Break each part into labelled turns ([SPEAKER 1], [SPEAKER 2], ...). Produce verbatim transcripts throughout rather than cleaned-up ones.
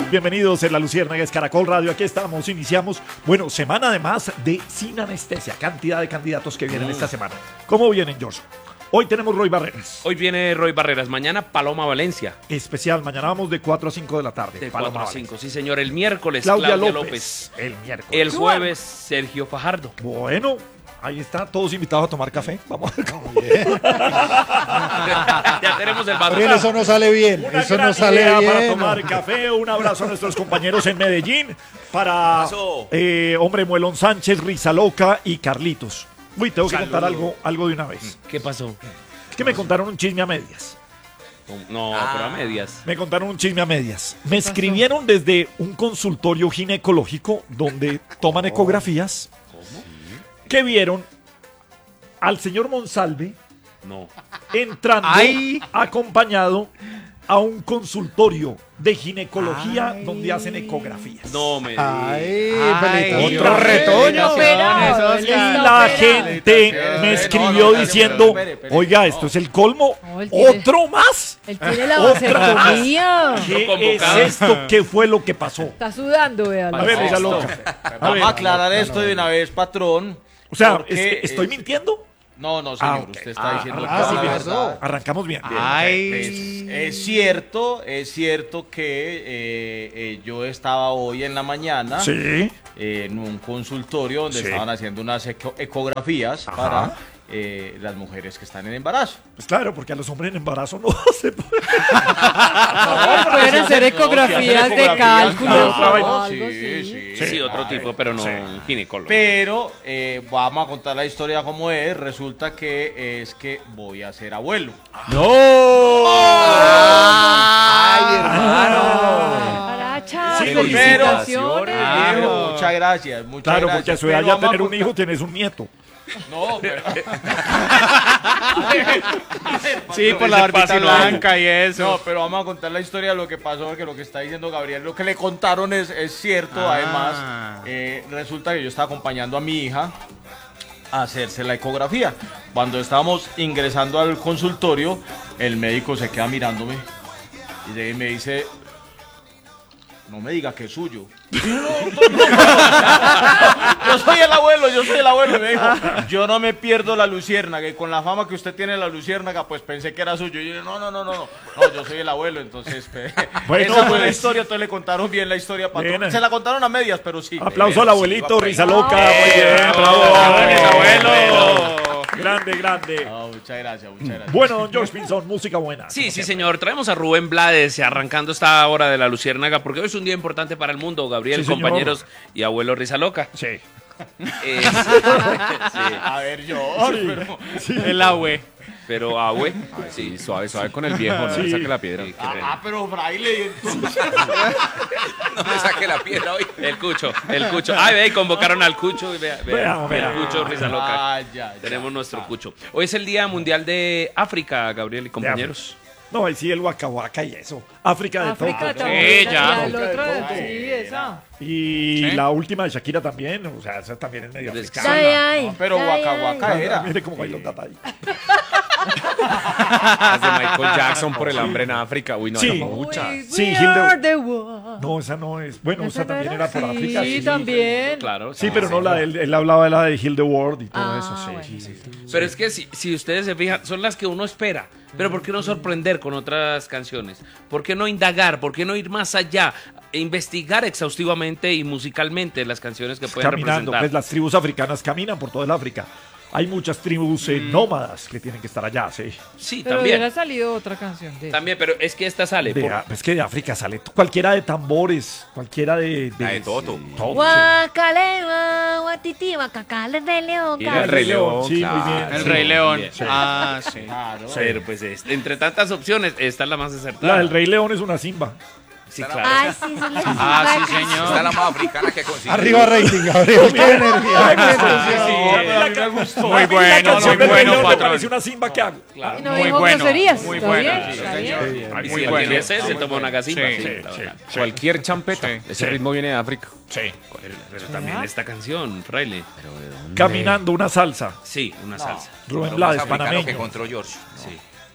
[SPEAKER 1] todos bienvenidos en La Luciérnaga, es Caracol Radio. Aquí estamos, iniciamos, bueno, semana además de Sin Anestesia. Cantidad de candidatos que vienen mm. esta semana. ¿Cómo vienen, George? Hoy tenemos Roy Barreras.
[SPEAKER 2] Hoy viene Roy Barreras, mañana Paloma Valencia.
[SPEAKER 1] Especial, mañana vamos de cuatro a cinco de la tarde.
[SPEAKER 2] De
[SPEAKER 1] Paloma
[SPEAKER 2] cuatro a cinco, sí señor. El miércoles
[SPEAKER 1] Claudia,
[SPEAKER 2] Claudia
[SPEAKER 1] López.
[SPEAKER 2] López.
[SPEAKER 1] El miércoles.
[SPEAKER 2] El jueves Sergio Fajardo.
[SPEAKER 1] Bueno, ahí está, todos invitados a tomar café. Vamos a ver cómo
[SPEAKER 2] Ya tenemos el vaso.
[SPEAKER 3] Pero eso no sale bien,
[SPEAKER 1] Una
[SPEAKER 3] eso
[SPEAKER 1] gran
[SPEAKER 3] no sale
[SPEAKER 1] idea
[SPEAKER 3] bien.
[SPEAKER 1] para tomar café. Un abrazo a nuestros compañeros en Medellín. Para eh, Hombre Muelón Sánchez, Rizaloca y Carlitos. Uy, tengo que
[SPEAKER 2] Saludo.
[SPEAKER 1] contar algo, algo de una vez.
[SPEAKER 2] ¿Qué pasó?
[SPEAKER 1] Es que me contaron un chisme a medias.
[SPEAKER 2] No, ah. pero a medias.
[SPEAKER 1] Me contaron un chisme a medias. Me escribieron desde un consultorio ginecológico donde toman ecografías.
[SPEAKER 2] ¿Cómo?
[SPEAKER 1] Que vieron al señor Monsalve
[SPEAKER 2] No.
[SPEAKER 1] entrando
[SPEAKER 2] Ay.
[SPEAKER 1] acompañado a un consultorio de ginecología
[SPEAKER 3] Ay.
[SPEAKER 1] donde hacen ecografías.
[SPEAKER 2] No me
[SPEAKER 3] Ay,
[SPEAKER 2] Ay,
[SPEAKER 3] Felito.
[SPEAKER 1] otro
[SPEAKER 3] retoño.
[SPEAKER 1] Y la gente me escribió
[SPEAKER 4] No, no,
[SPEAKER 1] diciendo,
[SPEAKER 4] espere, espere,
[SPEAKER 1] oiga,
[SPEAKER 4] no.
[SPEAKER 1] esto es el colmo.
[SPEAKER 5] No, él tiene-
[SPEAKER 1] ¿Otro más?
[SPEAKER 5] Él tiene la
[SPEAKER 1] ¿Otra
[SPEAKER 5] vasectomía.
[SPEAKER 1] ¿Qué
[SPEAKER 2] convocado.
[SPEAKER 1] es esto? ¿Qué fue lo que pasó?
[SPEAKER 5] Está sudando, véalo.
[SPEAKER 1] A ver,
[SPEAKER 2] No,
[SPEAKER 1] ella
[SPEAKER 2] no.
[SPEAKER 1] loca. A ver,
[SPEAKER 4] Vamos a aclarar esto de una vez, patrón.
[SPEAKER 1] o sea,
[SPEAKER 4] porque,
[SPEAKER 1] es que ¿estoy
[SPEAKER 4] eh,
[SPEAKER 1] mintiendo?
[SPEAKER 4] No, no, señor.
[SPEAKER 1] Ah, ok.
[SPEAKER 4] Usted está
[SPEAKER 1] Ah,
[SPEAKER 4] diciendo
[SPEAKER 1] ah,
[SPEAKER 4] toda
[SPEAKER 1] sí,
[SPEAKER 4] la
[SPEAKER 1] me
[SPEAKER 4] verdad.
[SPEAKER 1] Arrancamos bien.
[SPEAKER 4] Es, es cierto, es cierto que eh, eh, yo estaba hoy en la mañana
[SPEAKER 1] Sí.
[SPEAKER 4] eh, en un consultorio donde
[SPEAKER 1] Sí.
[SPEAKER 4] estaban haciendo unas eco- ecografías
[SPEAKER 1] Ajá.
[SPEAKER 4] para eh, las mujeres que están en embarazo.
[SPEAKER 1] Pues claro, porque a los hombres en embarazo no se puede.
[SPEAKER 5] No, pueden hacer ecografías de cálculo
[SPEAKER 4] claro,
[SPEAKER 5] o algo
[SPEAKER 4] sí,
[SPEAKER 5] así.
[SPEAKER 4] sí,
[SPEAKER 2] Sí,
[SPEAKER 4] sí,
[SPEAKER 2] otro
[SPEAKER 4] claro.
[SPEAKER 2] tipo, pero no
[SPEAKER 1] Sí.
[SPEAKER 2] un ginecólogo.
[SPEAKER 4] Pero eh, vamos a contar la historia como es. Resulta que es que voy a ser abuelo.
[SPEAKER 1] ¡Ay, hermano!
[SPEAKER 5] Aracha,
[SPEAKER 1] Sí,
[SPEAKER 5] felicitaciones.
[SPEAKER 4] Ah,
[SPEAKER 5] viejo.
[SPEAKER 4] pero muchas gracias, muchas
[SPEAKER 1] Claro,
[SPEAKER 4] gracias.
[SPEAKER 1] porque a su edad
[SPEAKER 4] Pero
[SPEAKER 1] ya
[SPEAKER 4] vamos a
[SPEAKER 1] tener un
[SPEAKER 4] contar-
[SPEAKER 1] hijo tienes un nieto.
[SPEAKER 4] No, pero...
[SPEAKER 6] Sí, por la
[SPEAKER 2] Ese
[SPEAKER 6] barbita
[SPEAKER 2] pase no.
[SPEAKER 6] blanca y eso.
[SPEAKER 4] No, pero vamos a contar la historia de lo que pasó, porque lo que está diciendo Gabriel, lo que le contaron es, es cierto.
[SPEAKER 6] Ah.
[SPEAKER 4] Además, eh, resulta que yo estaba acompañando a mi hija a hacerse la ecografía. Cuando estábamos ingresando al consultorio, el médico se queda mirándome y llega y me dice, no me diga que es suyo. Yo, no, no, no, no. Yo soy el abuelo, yo soy el abuelo. Y me dijo, yo no me pierdo la luciérnaga. Y con la fama que usted tiene la luciérnaga, pues pensé que era suyo. Y yo, no, no, no, no, no. No, yo soy el abuelo. Entonces, pe-
[SPEAKER 1] Bueno,
[SPEAKER 4] esa fue la
[SPEAKER 1] pues.
[SPEAKER 4] historia. Entonces le contaron bien la historia. patrón.
[SPEAKER 1] Bien.
[SPEAKER 4] Se la contaron a medias, pero sí.
[SPEAKER 1] Aplauso al abuelito,
[SPEAKER 4] Sí,
[SPEAKER 1] Rizaloca. Muy bien, bravo.
[SPEAKER 2] Gracias, abuelo.
[SPEAKER 1] Grande, grande.
[SPEAKER 4] No, muchas gracias, muchas gracias.
[SPEAKER 1] Bueno, don George Pinzón, música buena.
[SPEAKER 2] Sí, sí, señor. Traemos a Rubén Blades arrancando esta hora de la Luciérnaga porque hoy es un día importante para el mundo, Gabriel,
[SPEAKER 1] Sí, señor.
[SPEAKER 2] compañeros y abuelo Rizaloca.
[SPEAKER 1] Sí.
[SPEAKER 2] Eh, sí,
[SPEAKER 4] A ver, yo. Pero,
[SPEAKER 6] El abue.
[SPEAKER 2] pero abue. Sí,
[SPEAKER 6] Suave, suave con el viejo, no
[SPEAKER 1] Sí.
[SPEAKER 6] le saque la piedra.
[SPEAKER 2] Sí, qué
[SPEAKER 4] ah,
[SPEAKER 2] pena.
[SPEAKER 4] ah, pero fraile. Entonces,
[SPEAKER 2] No me saque la piedra hoy. El Cucho, el Cucho. Ay, ve, convocaron al Cucho. y Vea, vea,
[SPEAKER 1] Veamos,
[SPEAKER 2] el
[SPEAKER 1] veamos.
[SPEAKER 2] Cucho Rizaloca.
[SPEAKER 4] ah, ya, ya.
[SPEAKER 2] Tenemos nuestro Cucho. Hoy es el Día Mundial de África, Gabriel y compañeros.
[SPEAKER 1] No, ahí sí el Waka Waka y eso. África de
[SPEAKER 5] África
[SPEAKER 1] todo.
[SPEAKER 5] también.
[SPEAKER 6] Sí, ya.
[SPEAKER 5] Y el otro, sí, esa.
[SPEAKER 1] Y
[SPEAKER 6] Sí.
[SPEAKER 1] la última de Shakira también. O sea, esa también es medio
[SPEAKER 2] Des-
[SPEAKER 1] africana.
[SPEAKER 5] Ay, ay,
[SPEAKER 4] No, pero
[SPEAKER 5] ay,
[SPEAKER 4] Waka
[SPEAKER 5] ay.
[SPEAKER 4] Waka era.
[SPEAKER 1] Mire cómo bailó Tata ahí.
[SPEAKER 6] Las de Michael Jackson por el hambre en África. Uy, no,
[SPEAKER 1] Sí.
[SPEAKER 6] no, muchas.
[SPEAKER 5] We
[SPEAKER 1] Sí,
[SPEAKER 5] are
[SPEAKER 1] Hilde-
[SPEAKER 5] the world.
[SPEAKER 1] No, esa no es. Bueno, esa
[SPEAKER 5] ¿Esa no
[SPEAKER 1] también
[SPEAKER 5] era?
[SPEAKER 1] era por
[SPEAKER 5] Sí,
[SPEAKER 1] África. Sí,
[SPEAKER 5] también.
[SPEAKER 2] Claro.
[SPEAKER 1] Sí, pero no la de él. Él hablaba de la de Heal the World y todo
[SPEAKER 5] Ah,
[SPEAKER 1] eso. Sí,
[SPEAKER 5] bueno.
[SPEAKER 1] sí, sí.
[SPEAKER 2] Pero es que si, si ustedes se fijan, son las que uno espera. Pero ¿por qué no sorprender con otras canciones? ¿Por qué no indagar? ¿Por qué no ir más allá? E investigar exhaustivamente y musicalmente las canciones que pueden
[SPEAKER 1] Caminando,
[SPEAKER 2] representar.
[SPEAKER 1] pues las tribus africanas caminan por toda el África. Hay muchas tribus eh, nómadas que tienen que estar allá, sí.
[SPEAKER 2] Sí,
[SPEAKER 5] Pero
[SPEAKER 2] también.
[SPEAKER 5] hubiera salido otra canción de
[SPEAKER 2] También, pero es que esta sale.
[SPEAKER 1] De,
[SPEAKER 2] por-
[SPEAKER 1] a- es que de África sale t- cualquiera de tambores, cualquiera de...
[SPEAKER 6] La de Toto.
[SPEAKER 1] Toto, sí.
[SPEAKER 5] Guacaleba, guatiti, guacacales de león.
[SPEAKER 2] Y
[SPEAKER 6] El Rey León,
[SPEAKER 1] Sí, muy
[SPEAKER 6] claro.
[SPEAKER 1] bien.
[SPEAKER 6] El
[SPEAKER 1] Sí.
[SPEAKER 6] Rey León.
[SPEAKER 2] Sí.
[SPEAKER 6] Ah, sí.
[SPEAKER 4] Claro.
[SPEAKER 2] Pero pues es- entre tantas opciones, esta es la más acertada.
[SPEAKER 1] La del Rey León es una simba.
[SPEAKER 2] Sí, claro.
[SPEAKER 5] Ay, sí, son las
[SPEAKER 6] Ah, sí,
[SPEAKER 5] vacas.
[SPEAKER 6] señor.
[SPEAKER 7] Está la más africana que consigue.
[SPEAKER 3] Arriba rating, Gabriel. Qué energía.
[SPEAKER 4] A mí me gustó.
[SPEAKER 6] Muy bueno, muy
[SPEAKER 1] Del Rey
[SPEAKER 6] bueno,
[SPEAKER 1] León me
[SPEAKER 6] patrón.
[SPEAKER 1] parece una simba que hago.
[SPEAKER 2] Claro.
[SPEAKER 5] Y no
[SPEAKER 6] Muy
[SPEAKER 5] dijo
[SPEAKER 6] bueno,
[SPEAKER 5] groserías.
[SPEAKER 6] muy
[SPEAKER 5] ¿Está
[SPEAKER 6] bueno,
[SPEAKER 5] bien?
[SPEAKER 6] sí,
[SPEAKER 5] ¿Está bien?
[SPEAKER 2] Ay,
[SPEAKER 6] Muy
[SPEAKER 2] si
[SPEAKER 6] bueno.
[SPEAKER 2] alguien es él, se toma una gasimba.
[SPEAKER 6] Sí,
[SPEAKER 2] sí,
[SPEAKER 6] sí,
[SPEAKER 2] la
[SPEAKER 1] sí.
[SPEAKER 2] verdad.
[SPEAKER 6] Cualquier champeta.
[SPEAKER 1] Sí,
[SPEAKER 6] Ese
[SPEAKER 1] sí.
[SPEAKER 6] ritmo viene de África.
[SPEAKER 1] Sí.
[SPEAKER 2] Pero, pero también esta canción, Fraile.
[SPEAKER 1] Caminando una salsa.
[SPEAKER 2] Sí, una salsa.
[SPEAKER 1] Rubén
[SPEAKER 7] Lo
[SPEAKER 1] Blades,
[SPEAKER 7] más africano que
[SPEAKER 1] panameño.
[SPEAKER 7] encontró George.
[SPEAKER 2] Sí.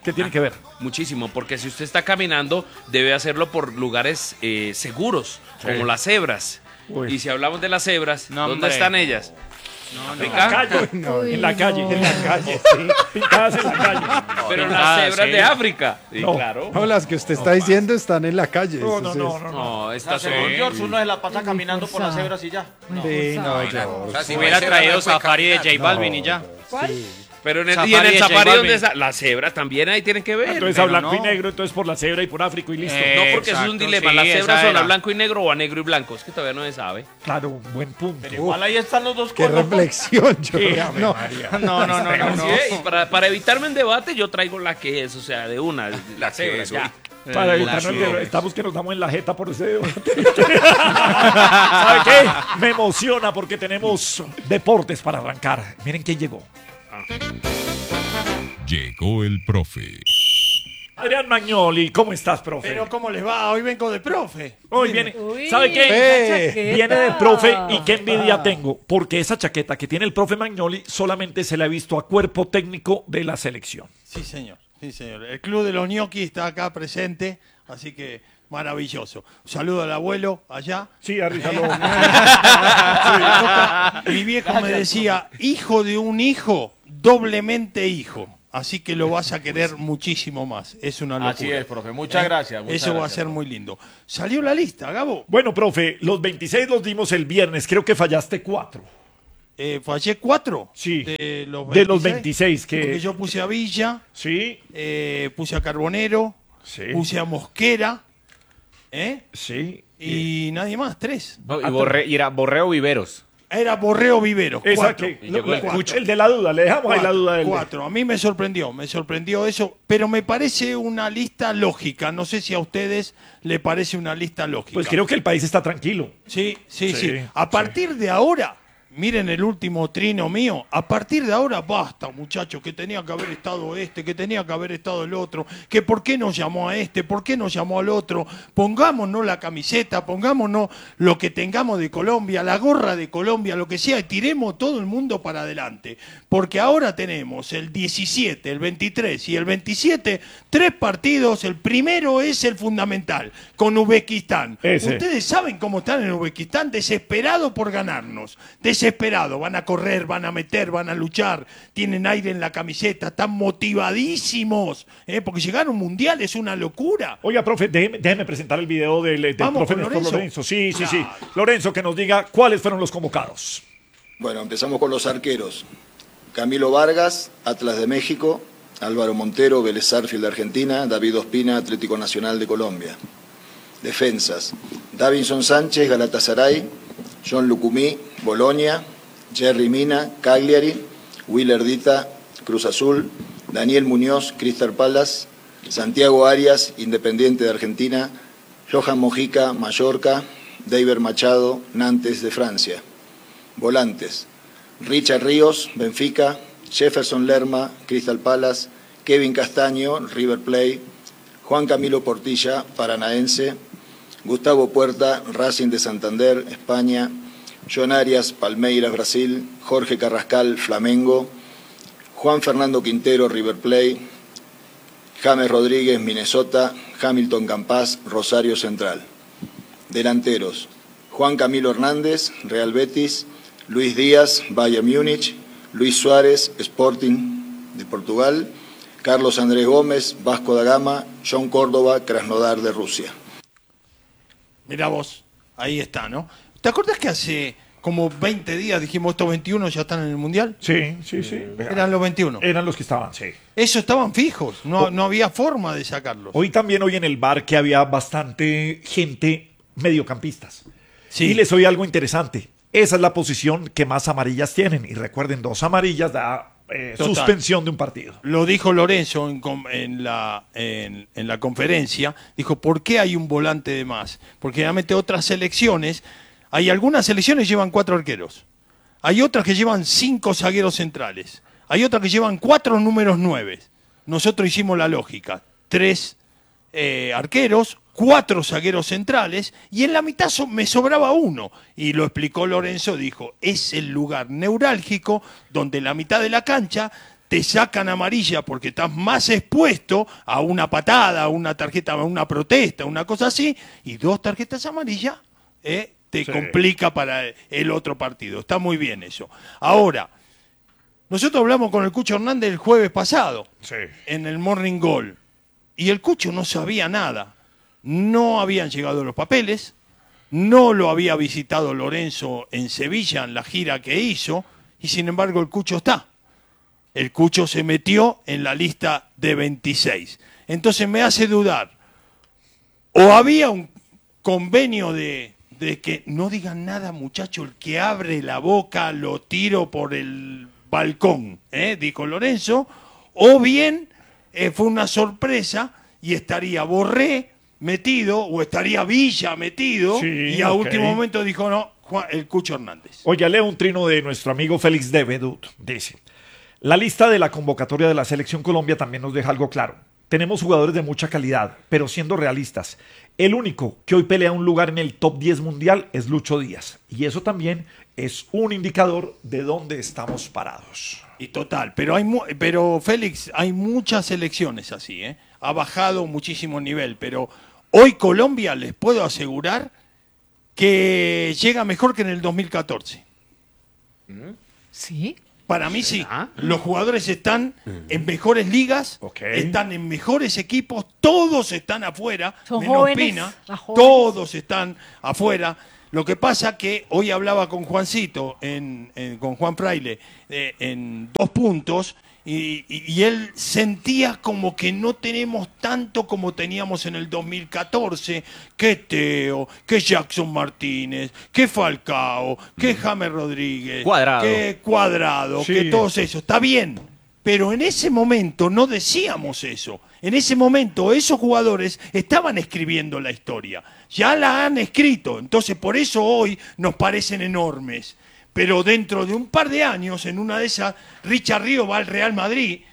[SPEAKER 1] ¿Qué tiene que ver?
[SPEAKER 2] Muchísimo, porque si usted está caminando, debe hacerlo por lugares eh, seguros, como las cebras.
[SPEAKER 1] Uy.
[SPEAKER 2] Y si hablamos de las cebras,
[SPEAKER 6] No,
[SPEAKER 2] ¿dónde
[SPEAKER 6] hombre.
[SPEAKER 2] están ellas?
[SPEAKER 6] No,
[SPEAKER 1] En la calle.
[SPEAKER 5] Uy,
[SPEAKER 1] en la
[SPEAKER 5] no.
[SPEAKER 1] calle. En la calle, sí. Pintadas en la calle.
[SPEAKER 2] Pero las
[SPEAKER 6] Ah,
[SPEAKER 2] cebras
[SPEAKER 6] sí.
[SPEAKER 2] de África. Sí,
[SPEAKER 1] No.
[SPEAKER 2] claro.
[SPEAKER 3] No, las que usted está diciendo están en la calle.
[SPEAKER 1] No,
[SPEAKER 3] eso
[SPEAKER 1] no,
[SPEAKER 3] sí
[SPEAKER 1] no,
[SPEAKER 3] es-
[SPEAKER 1] no. no.
[SPEAKER 2] No,
[SPEAKER 4] O sea,
[SPEAKER 2] estas son...
[SPEAKER 4] según George, uno se la pasa caminando por las
[SPEAKER 5] forzado.
[SPEAKER 4] cebras y ya.
[SPEAKER 3] Sí, no,
[SPEAKER 5] forzado.
[SPEAKER 3] George.
[SPEAKER 6] O sea, si
[SPEAKER 5] No,
[SPEAKER 6] hubiera
[SPEAKER 5] ese
[SPEAKER 6] traído
[SPEAKER 5] no puede
[SPEAKER 6] Safari de
[SPEAKER 5] caminar.
[SPEAKER 6] J Balvin y ya.
[SPEAKER 5] ¿Cuál?
[SPEAKER 2] Pero en el,
[SPEAKER 6] Safari
[SPEAKER 2] y en el
[SPEAKER 6] de J
[SPEAKER 2] safari
[SPEAKER 6] Balvin.
[SPEAKER 2] donde está, las cebras también ahí tienen que ver.
[SPEAKER 1] Entonces
[SPEAKER 6] pero
[SPEAKER 1] a blanco y
[SPEAKER 6] no.
[SPEAKER 1] negro, entonces por la cebra y por África y listo.
[SPEAKER 6] Eh,
[SPEAKER 2] no, porque eso es un
[SPEAKER 6] exacto,
[SPEAKER 2] dilema.
[SPEAKER 6] sí,
[SPEAKER 2] Las
[SPEAKER 6] esa
[SPEAKER 2] cebras son a
[SPEAKER 6] era.
[SPEAKER 2] blanco y negro o a negro y blanco. Es que todavía no se sabe.
[SPEAKER 1] Claro, buen punto.
[SPEAKER 4] Pero igual ahí están los dos
[SPEAKER 3] Qué
[SPEAKER 4] cuernos.
[SPEAKER 3] reflexión, George.
[SPEAKER 1] Sí, Ave
[SPEAKER 3] No,
[SPEAKER 1] María.
[SPEAKER 6] No, no, no, no.
[SPEAKER 2] ¿Sí?
[SPEAKER 6] no.
[SPEAKER 2] Y para, para evitarme un debate, yo traigo la que es, o sea, de una, la cebra,
[SPEAKER 6] es,
[SPEAKER 2] ya.
[SPEAKER 1] Para
[SPEAKER 6] Eh,
[SPEAKER 1] evitarnos el
[SPEAKER 6] la-
[SPEAKER 1] debate, estamos que nos damos en la jeta por ese debate. ¿Sabe qué? Me emociona porque tenemos deportes para arrancar. Miren quién llegó.
[SPEAKER 7] Llegó el profe.
[SPEAKER 1] Adrián Magnoli, ¿cómo estás, profe?
[SPEAKER 8] Pero ¿cómo les va? Hoy vengo de profe.
[SPEAKER 1] Hoy viene,
[SPEAKER 5] Uy,
[SPEAKER 1] ¿sabe qué?
[SPEAKER 5] esa
[SPEAKER 3] Eh,
[SPEAKER 5] chaqueta.
[SPEAKER 1] Viene de profe y qué envidia tengo, porque esa chaqueta que tiene el profe Magnoli solamente se la ha visto a cuerpo técnico de la selección.
[SPEAKER 8] Sí, señor. Sí, señor. El club de los ñoquis está acá presente, así que maravilloso. Un saludo al abuelo allá.
[SPEAKER 1] Sí, arrízalo.
[SPEAKER 8] Mi viejo me decía, hijo de un hijo, doblemente hijo. Así que lo vas a querer muchísimo más. Es una locura.
[SPEAKER 4] Así es, profe. Muchas gracias. muchas
[SPEAKER 8] Eso va a
[SPEAKER 4] gracias,
[SPEAKER 8] ser
[SPEAKER 4] profe.
[SPEAKER 8] muy lindo. Salió la lista, Gabo.
[SPEAKER 1] Bueno, profe, los veintiséis los dimos el viernes, creo que fallaste cuatro.
[SPEAKER 8] Eh, fallé cuatro.
[SPEAKER 1] Sí.
[SPEAKER 8] De los
[SPEAKER 1] De los veintiséis que-
[SPEAKER 8] Porque yo puse a Villa,
[SPEAKER 1] Sí,
[SPEAKER 8] eh, puse a Carbonero,
[SPEAKER 1] sí,
[SPEAKER 8] puse a Mosquera, ¿eh?
[SPEAKER 1] sí.
[SPEAKER 8] Y nadie más, tres.
[SPEAKER 6] Y, borré, y era Borreo Viveros.
[SPEAKER 8] Era Borreo Vivero.
[SPEAKER 1] Esa
[SPEAKER 8] Cuatro.
[SPEAKER 1] que-
[SPEAKER 2] Y llegó
[SPEAKER 1] lo-
[SPEAKER 2] el
[SPEAKER 1] lo-
[SPEAKER 2] cucho.
[SPEAKER 1] el de la duda, le dejamos ahí la duda del.
[SPEAKER 8] Cuatro. A mí me sorprendió, me sorprendió eso, pero me parece una lista lógica. No sé si a ustedes le parece una lista lógica.
[SPEAKER 1] Pues creo que el país está tranquilo.
[SPEAKER 8] Sí, sí,
[SPEAKER 1] Sí,
[SPEAKER 8] sí. A partir de ahora, miren el último trino mío, a partir de ahora basta, muchachos, que tenía que haber estado este, que tenía que haber estado el otro, que por qué nos llamó a este, por qué nos llamó al otro, pongámonos la camiseta, pongámonos lo que tengamos de Colombia, la gorra de Colombia, lo que sea, y tiremos todo el mundo para adelante. Porque ahora tenemos el diecisiete, el veintitrés y el veintisiete, tres partidos, el primero es el fundamental, con Uzbekistán.
[SPEAKER 1] Ese.
[SPEAKER 8] Ustedes saben cómo están en Uzbekistán, desesperados por ganarnos, desesperados, van a correr, van a meter, van a luchar, tienen aire en la camiseta, están motivadísimos, ¿eh? Porque llegar a un mundial es una locura.
[SPEAKER 1] Oiga, profe, déjeme, déjeme presentar el video del, del
[SPEAKER 8] Vamos
[SPEAKER 1] profe
[SPEAKER 8] con
[SPEAKER 1] Néstor Lorenzo.
[SPEAKER 8] Lorenzo.
[SPEAKER 1] Sí, sí, sí.
[SPEAKER 8] Claro.
[SPEAKER 1] Lorenzo, que nos diga cuáles fueron los convocados.
[SPEAKER 9] Bueno, empezamos con los arqueros. Camilo Vargas, Atlas de México, Álvaro Montero, Vélez Sarsfield de Argentina, David Ospina, Atlético Nacional de Colombia. Defensas, Davinson Sánchez, Galatasaray, John Lucumí, Bolonia, Jerry Mina, Cagliari, Willer Dita, Cruz Azul, Daniel Muñoz, Crystal Palace, Santiago Arias, Independiente de Argentina, Johan Mojica, Mallorca, David Machado, Nantes de Francia. Volantes, Richard Ríos, Benfica, Jefferson Lerma, Crystal Palace, Kevin Castaño, River Plate, Juan Camilo Portilla, Paranaense, Gustavo Puerta, Racing de Santander, España, John Arias, Palmeiras, Brasil, Jorge Carrascal, Flamengo, Juan Fernando Quintero, River Plate, James Rodríguez, Minnesota, Hamilton Campas, Rosario Central. Delanteros, Juan Camilo Hernández, Real Betis, Luis Díaz, Bayern Múnich, Luis Suárez, Sporting de Portugal, Carlos Andrés Gómez, Vasco da Gama, John Córdoba, Krasnodar de Rusia.
[SPEAKER 8] Mirá vos, ahí está, ¿no? ¿Te acordás que hace como veinte días dijimos estos veintiuno ya están en el mundial?
[SPEAKER 1] Sí, sí, sí.
[SPEAKER 8] Eran los veintiuno.
[SPEAKER 1] Eran los que estaban, sí.
[SPEAKER 8] Eso estaban fijos, no, no había forma de sacarlos.
[SPEAKER 1] Hoy también, hoy en el bar, que había bastante gente mediocampistas.
[SPEAKER 8] Sí.
[SPEAKER 1] Y les oí algo interesante. Esa es la posición que más amarillas tienen. Y recuerden, dos amarillas da eh,
[SPEAKER 8] Total.
[SPEAKER 1] suspensión de un partido.
[SPEAKER 8] Lo dijo Lorenzo en, com- en la, en, en la conferencia, dijo, ¿por qué hay un volante de más? Porque generalmente otras selecciones, hay algunas selecciones que llevan cuatro arqueros, hay otras que llevan cinco zagueros centrales, hay otras que llevan cuatro números nueve. Nosotros hicimos la lógica, tres eh, arqueros, cuatro zagueros centrales, y en la mitad so- me sobraba uno. Y lo explicó Lorenzo, dijo, es el lugar neurálgico donde en la mitad de la cancha te sacan amarilla porque estás más expuesto a una patada, a una tarjeta, a una protesta, una cosa así, y dos tarjetas amarillas eh, te
[SPEAKER 1] Sí.
[SPEAKER 8] complica para el otro partido. Está muy bien eso. Ahora, nosotros hablamos con el Cucho Hernández el jueves pasado
[SPEAKER 1] Sí.
[SPEAKER 8] en el Morning Goal, y el Cucho no sabía nada. No habían llegado los papeles, no lo había visitado Lorenzo en Sevilla en la gira que hizo, y sin embargo el Cucho está. El Cucho se metió en la lista de veintiséis. Entonces me hace dudar. O había un convenio de, de que no digan nada, muchacho, el que abre la boca lo tiro por el balcón, ¿eh? Dijo Lorenzo. O bien eh, fue una sorpresa y estaría Borré metido o estaría Villa metido,
[SPEAKER 1] Sí,
[SPEAKER 8] y a
[SPEAKER 1] ok.
[SPEAKER 8] último momento dijo no, Juan- el Cucho Hernández.
[SPEAKER 1] Oye, leo un trino de nuestro amigo Félix de Bedut. Dice, la lista de la convocatoria de la Selección Colombia también nos deja algo claro. Tenemos jugadores de mucha calidad, pero siendo realistas, el único que hoy pelea un lugar en el top diez mundial es Lucho Díaz. Y eso también es un indicador de dónde estamos parados.
[SPEAKER 8] Y total, pero hay mu- pero Félix, hay muchas selecciones así, ¿eh? Ha bajado muchísimo el nivel, pero hoy Colombia les puedo asegurar que llega mejor que en el dos mil catorce.
[SPEAKER 5] ¿Sí?
[SPEAKER 8] Para mí sí.
[SPEAKER 2] ¿Ah?
[SPEAKER 8] Los jugadores están en mejores ligas,
[SPEAKER 1] Ok.
[SPEAKER 8] están en mejores equipos, todos están afuera,
[SPEAKER 5] Son
[SPEAKER 8] menos
[SPEAKER 5] jóvenes,
[SPEAKER 8] Pina,
[SPEAKER 5] más jóvenes.
[SPEAKER 8] todos están afuera. Lo que pasa que hoy hablaba con Juancito, en, en- con Juan Fraile, eh, en dos puntos, y, y- y él sentía como que no tenemos tanto como teníamos en el dos mil catorce, que Teo, que Jackson Martínez, que Falcao, que James Rodríguez,
[SPEAKER 6] Cuadrado.
[SPEAKER 8] que Cuadrado,
[SPEAKER 1] Sí.
[SPEAKER 8] que todos esos. Está bien, pero en ese momento no decíamos eso. En ese momento esos jugadores estaban escribiendo la historia. Ya la han escrito, entonces por eso hoy nos parecen enormes. Pero dentro de un par de años, en una de esas, Richard Río va al Real Madrid,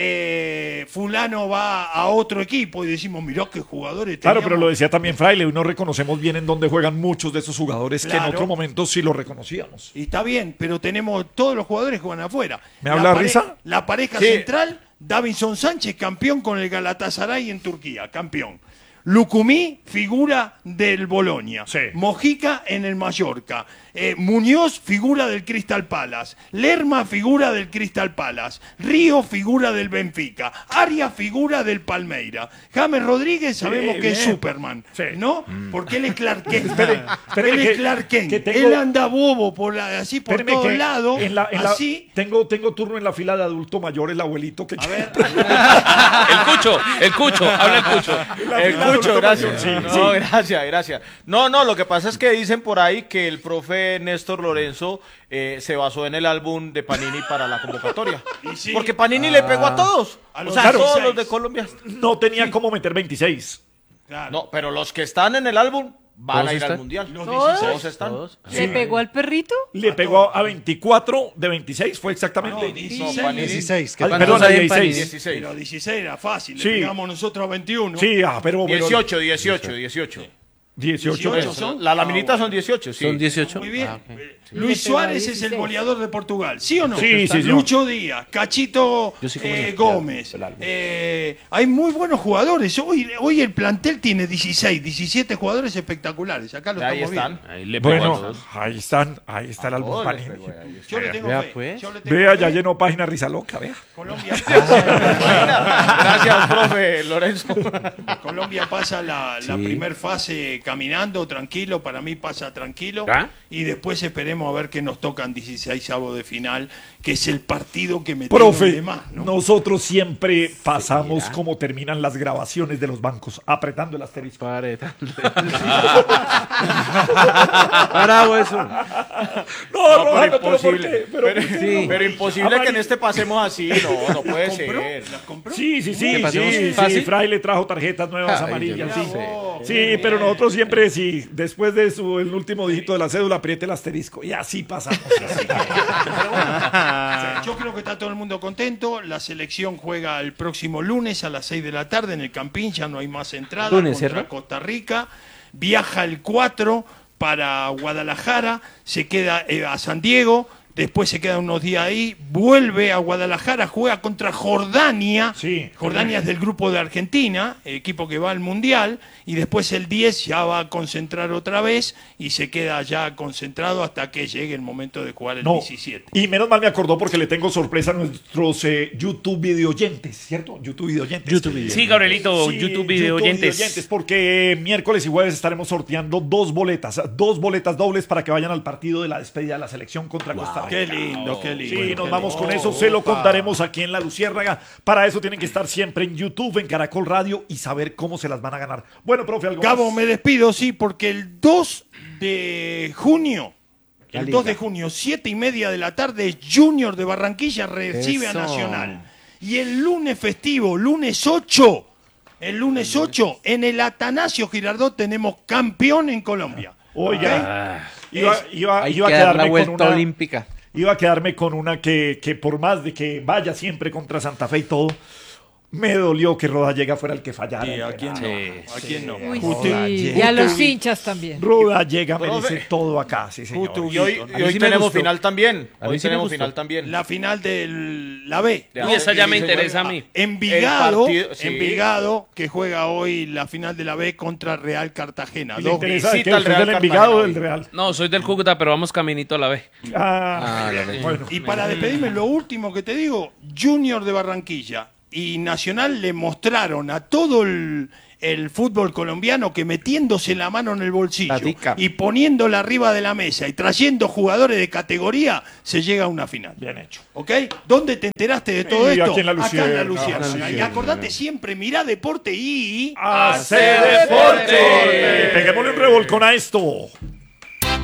[SPEAKER 8] eh, fulano va a otro equipo y decimos, mirá qué jugadores
[SPEAKER 1] Claro,
[SPEAKER 8] teníamos.
[SPEAKER 1] pero lo decía también Fraile, hoy no reconocemos bien en dónde juegan muchos de esos jugadores que en
[SPEAKER 8] Claro.
[SPEAKER 1] otro momento sí los reconocíamos.
[SPEAKER 8] Y está bien, pero tenemos todos los jugadores que juegan afuera.
[SPEAKER 1] ¿Me
[SPEAKER 8] La
[SPEAKER 1] habla
[SPEAKER 8] pare-
[SPEAKER 1] Risa?
[SPEAKER 8] La pareja
[SPEAKER 4] Sí.
[SPEAKER 8] central, Davinson Sánchez, campeón con el Galatasaray en Turquía, campeón. Lucumí, figura del Bolonia.
[SPEAKER 1] Sí.
[SPEAKER 8] Mojica en el Mallorca. Eh, Muñoz, figura del Crystal Palace. Lerma, figura del Crystal Palace. Río, figura del Benfica. Arias, figura del Palmeira. James Rodríguez, sabemos
[SPEAKER 1] Sí,
[SPEAKER 8] que es
[SPEAKER 1] bien.
[SPEAKER 8] Superman,
[SPEAKER 1] Sí.
[SPEAKER 8] ¿no? Porque él es Clark Kent.
[SPEAKER 1] espere
[SPEAKER 8] él
[SPEAKER 1] que-
[SPEAKER 8] es Clark Kent.
[SPEAKER 1] que tengo-
[SPEAKER 8] Él anda bobo por la- así por
[SPEAKER 1] Espéreme
[SPEAKER 8] todos
[SPEAKER 1] que
[SPEAKER 8] lados.
[SPEAKER 1] en la- en la-
[SPEAKER 8] así.
[SPEAKER 1] tengo, tengo turno en la fila de adulto mayor, el abuelito que
[SPEAKER 8] A ver,
[SPEAKER 2] El Cucho, el Cucho, habla el Cucho.
[SPEAKER 4] El Cucho, gracias.
[SPEAKER 1] Sí,
[SPEAKER 4] no,
[SPEAKER 1] sí.
[SPEAKER 4] gracias, gracias. No, no, lo que pasa es que dicen por ahí que el profe Néstor Lorenzo eh, se basó en el álbum de Panini para la convocatoria.
[SPEAKER 8] Y sí.
[SPEAKER 4] Porque Panini le pegó a todos.
[SPEAKER 8] A
[SPEAKER 4] o
[SPEAKER 8] los
[SPEAKER 4] sea,
[SPEAKER 8] claro.
[SPEAKER 4] todos
[SPEAKER 8] dieciséis.
[SPEAKER 4] los de Colombia.
[SPEAKER 1] no tenía cómo meter veintiséis.
[SPEAKER 8] claro,
[SPEAKER 4] No, pero los que están en el álbum van
[SPEAKER 2] ¿Todos
[SPEAKER 4] a ir al
[SPEAKER 2] están?
[SPEAKER 4] mundial.
[SPEAKER 8] los
[SPEAKER 5] ¿Todos?
[SPEAKER 8] dieciséis.
[SPEAKER 4] Todos están.
[SPEAKER 2] Todos.
[SPEAKER 5] ¿Le pegó al perrito?
[SPEAKER 1] Le pegó a veinticuatro de veintiséis, fue exactamente.
[SPEAKER 8] No, dieciséis.
[SPEAKER 4] No, Panini.
[SPEAKER 3] dieciséis. ¿qué
[SPEAKER 1] Ay,
[SPEAKER 3] tal?
[SPEAKER 1] perdón,
[SPEAKER 2] ¿Cuántos hay en
[SPEAKER 1] dieciséis.
[SPEAKER 2] Panini?
[SPEAKER 4] dieciséis.
[SPEAKER 8] Pero dieciséis era fácil,
[SPEAKER 1] Sí.
[SPEAKER 8] le pegamos nosotros a veintiuno.
[SPEAKER 1] Sí, ah, pero, pero
[SPEAKER 4] dieciocho, dieciocho, dieciocho.
[SPEAKER 1] dieciocho.
[SPEAKER 8] dieciocho son.
[SPEAKER 4] La laminita son dieciocho, sí.
[SPEAKER 2] Son dieciocho.
[SPEAKER 8] Muy bien.
[SPEAKER 2] Ah, ok.
[SPEAKER 8] Eh, Luis
[SPEAKER 5] Le pegó a
[SPEAKER 8] Suárez es el
[SPEAKER 5] dieciséis.
[SPEAKER 8] goleador de Portugal, ¿sí o no?
[SPEAKER 1] Sí, sí, señor.
[SPEAKER 8] Lucho Díaz, Cachito
[SPEAKER 2] Yo sí como
[SPEAKER 8] eh,
[SPEAKER 2] yo.
[SPEAKER 8] Gómez.
[SPEAKER 2] El álbum.
[SPEAKER 8] Eh, hay muy buenos jugadores. Hoy, hoy el plantel tiene dieciséis, diecisiete jugadores espectaculares. Acá lo
[SPEAKER 4] Ahí
[SPEAKER 8] estamos
[SPEAKER 4] están.
[SPEAKER 8] viendo.
[SPEAKER 2] Ahí le pegó a
[SPEAKER 1] Bueno,
[SPEAKER 2] todos.
[SPEAKER 1] ahí están, ahí está el álbum
[SPEAKER 4] Todos les
[SPEAKER 1] Panini.
[SPEAKER 4] pegó ahí.
[SPEAKER 8] Yo le tengo
[SPEAKER 2] Vea,
[SPEAKER 8] fe.
[SPEAKER 2] pues.
[SPEAKER 8] Yo le tengo
[SPEAKER 1] Vea,
[SPEAKER 8] fe.
[SPEAKER 1] ya llenó página Risa Loca, vea.
[SPEAKER 8] Colombia pasa,
[SPEAKER 4] Gracias, profe Lorenzo.
[SPEAKER 8] Colombia pasa la, la
[SPEAKER 2] Sí.
[SPEAKER 8] primer fase caminando, tranquilo. Para mí pasa tranquilo.
[SPEAKER 2] ¿Ah?
[SPEAKER 8] Y después esperemos a ver qué nos tocan dieciséis de final, que es el partido que metieron
[SPEAKER 1] Profe,
[SPEAKER 8] de más, ¿no?
[SPEAKER 1] nosotros siempre pasamos cómo terminan las grabaciones de los bancos, apretando el asterisco.
[SPEAKER 2] Bravo eso.
[SPEAKER 1] No,
[SPEAKER 4] No,
[SPEAKER 1] Rolando,
[SPEAKER 4] pero
[SPEAKER 1] pero ¿por
[SPEAKER 4] imposible.
[SPEAKER 1] qué? Pero,
[SPEAKER 4] Pero,
[SPEAKER 2] Sí.
[SPEAKER 4] pero imposible que en
[SPEAKER 1] Amarillo.
[SPEAKER 4] este pasemos así. No, no puede
[SPEAKER 8] ¿Compró?
[SPEAKER 4] ser.
[SPEAKER 8] ¿Las compró?
[SPEAKER 1] Sí, sí, sí,
[SPEAKER 2] ¿Que
[SPEAKER 1] sí,
[SPEAKER 2] pasemos
[SPEAKER 1] sí,
[SPEAKER 2] fácil?
[SPEAKER 1] Fraile trajo tarjetas nuevas
[SPEAKER 2] Ay,
[SPEAKER 1] amarillas,
[SPEAKER 2] yo
[SPEAKER 1] sí.
[SPEAKER 2] no sé.
[SPEAKER 1] Sí, pero nosotros siempre, sí, después de su, el último dígito de la cédula, apriete el asterisco. Y así pasamos. así que-
[SPEAKER 8] Yo creo que está todo el mundo contento. La selección juega el próximo lunes a las seis de la tarde en el Campín. Ya no hay más entradas
[SPEAKER 2] Lunes,
[SPEAKER 8] contra
[SPEAKER 2] ¿cierto?
[SPEAKER 8] Costa Rica. Viaja el cuatro para Guadalajara. Se queda eh, a San Diego. después se queda unos días ahí, vuelve a Guadalajara, juega contra Jordania.
[SPEAKER 1] Sí.
[SPEAKER 8] Jordania es del grupo de Argentina, equipo que va al Mundial, y después el diez ya va a concentrar otra vez y se queda ya concentrado hasta que llegue el momento de jugar el
[SPEAKER 1] No,
[SPEAKER 8] diecisiete.
[SPEAKER 1] y menos mal me acordó porque le tengo sorpresa a nuestros eh, YouTube videoyentes, ¿cierto? YouTube videoyentes.
[SPEAKER 2] YouTube Sí, Gabrielito,
[SPEAKER 1] Sí,
[SPEAKER 2] YouTube videoyentes.
[SPEAKER 1] Porque eh, miércoles y jueves estaremos sorteando dos boletas, dos boletas dobles para que vayan al partido de la despedida de la selección contra Costa Rica.
[SPEAKER 8] Qué lindo, qué lindo.
[SPEAKER 1] Sí, nos
[SPEAKER 8] qué
[SPEAKER 1] vamos
[SPEAKER 8] lindo.
[SPEAKER 1] con eso, se lo
[SPEAKER 8] Opa.
[SPEAKER 1] contaremos aquí en La Luciérnaga. Para eso tienen que estar siempre en YouTube, en Caracol Radio y saber cómo se las van a ganar. Bueno, profe, algo
[SPEAKER 8] Gabo,
[SPEAKER 1] más.
[SPEAKER 8] me despido, sí, porque el dos de junio,
[SPEAKER 3] La
[SPEAKER 8] el
[SPEAKER 3] Liga.
[SPEAKER 8] dos de junio, siete y media de la tarde, Junior de Barranquilla recibe
[SPEAKER 3] Eso.
[SPEAKER 8] a Nacional. Y el lunes festivo, lunes ocho, el lunes ocho, en el Atanasio Girardot tenemos campeón en Colombia.
[SPEAKER 1] Oiga, iba,
[SPEAKER 8] Es-
[SPEAKER 1] iba,
[SPEAKER 6] Hay
[SPEAKER 1] iba a
[SPEAKER 6] que dar la
[SPEAKER 1] quedarme con
[SPEAKER 6] vuelta
[SPEAKER 1] una,
[SPEAKER 6] olímpica.
[SPEAKER 1] iba a quedarme con una que, que por más de que vaya siempre contra Santa Fe y todo, me dolió que Rodallega fuera el que fallara.
[SPEAKER 8] Sí,
[SPEAKER 1] el
[SPEAKER 8] ¿a quién
[SPEAKER 1] penal.
[SPEAKER 8] no? ¿A quién no?
[SPEAKER 5] Uy,
[SPEAKER 8] Justo-
[SPEAKER 5] sí. Y a los hinchas también.
[SPEAKER 1] Rodallega
[SPEAKER 4] Profe.
[SPEAKER 1] merece todo acá, sí señor.
[SPEAKER 8] Justo-
[SPEAKER 4] Y hoy, y
[SPEAKER 6] A mí
[SPEAKER 4] hoy
[SPEAKER 6] sí me
[SPEAKER 4] tenemos
[SPEAKER 6] gustó.
[SPEAKER 4] final también.
[SPEAKER 6] A mí
[SPEAKER 4] Hoy
[SPEAKER 6] sí me
[SPEAKER 4] tenemos
[SPEAKER 6] gustó.
[SPEAKER 4] final también.
[SPEAKER 8] La final de la B.
[SPEAKER 4] De
[SPEAKER 2] Uy, esa ya me
[SPEAKER 4] Sí,
[SPEAKER 2] interesa a
[SPEAKER 4] señor.
[SPEAKER 2] mí.
[SPEAKER 8] Envigado,
[SPEAKER 4] El partido- sí.
[SPEAKER 8] Envigado, que juega hoy la final de la B contra Real Cartagena.
[SPEAKER 1] ¿Y le
[SPEAKER 8] Dos-
[SPEAKER 1] interesa de
[SPEAKER 4] visita
[SPEAKER 1] qué?
[SPEAKER 4] al
[SPEAKER 1] ¿Usted es
[SPEAKER 4] Real
[SPEAKER 1] del Envigado o del
[SPEAKER 4] Cartagena.
[SPEAKER 1] Real?
[SPEAKER 2] No, soy del Cúcuta, pero vamos caminito a la B.
[SPEAKER 1] Ah,
[SPEAKER 6] Ah, la ve.
[SPEAKER 1] bueno.
[SPEAKER 8] Y para despedirme, lo último que te digo, Junior de Barranquilla y Nacional le mostraron a todo el, el fútbol colombiano que metiéndose la mano en el bolsillo
[SPEAKER 6] Platica.
[SPEAKER 8] y poniéndola arriba de la mesa y trayendo jugadores de categoría, se llega a una final.
[SPEAKER 1] Bien hecho.
[SPEAKER 8] ¿Ok? ¿Dónde te enteraste de todo
[SPEAKER 1] Y
[SPEAKER 8] esto?
[SPEAKER 1] aquí en La
[SPEAKER 8] Acá en La
[SPEAKER 1] Luciérnaga.
[SPEAKER 8] Luciérnaga.
[SPEAKER 1] Ah, sí.
[SPEAKER 8] Y acordate siempre, mirá deporte y...
[SPEAKER 1] ¡Hace deporte! Peguémosle un revolcón a esto.